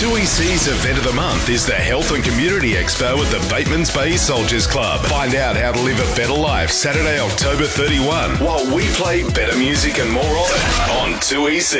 2EC's event of the month is the Health and Community Expo at the Bateman's Bay Soldiers Club. Find out how to live a better life Saturday, October 31, while we play better music and more of it on 2EC.